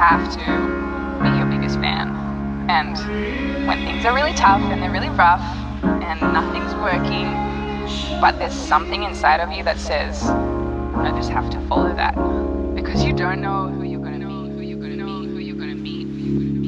have to be your biggest fan. And when things are really tough and they're really rough and nothing's working, but there's something inside of you that says, I just have to follow that, because you don't know who you're going to